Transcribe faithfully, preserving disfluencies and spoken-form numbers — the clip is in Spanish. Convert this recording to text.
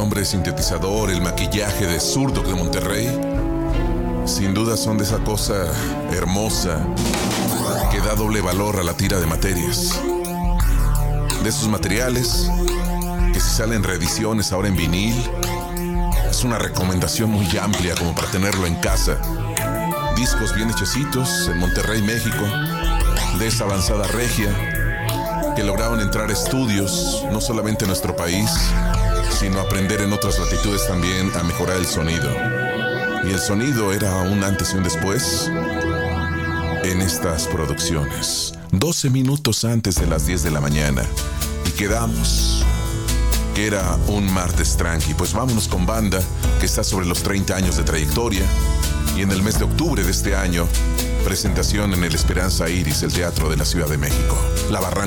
nombre sintetizador, el maquillaje de Zurdok de Monterrey, sin duda son de esa cosa hermosa que da doble valor a la tira de materias. De esos materiales que si salen reediciones ahora en vinil, es una recomendación muy amplia como para tenerlo en casa. Discos bien hechecitos en Monterrey, México, de esa avanzada regia, que lograron entrar a estudios, no solamente en nuestro país, sino aprender en otras latitudes también a mejorar el sonido. Y el sonido era un antes y un después en estas producciones. doce minutos antes de las diez de la mañana. Y quedamos que era un martes tranqui. Pues vámonos con banda que está sobre los treinta años de trayectoria. Y en el mes de octubre de este año, presentación en el Esperanza Iris, el Teatro de la Ciudad de México. La Barranca.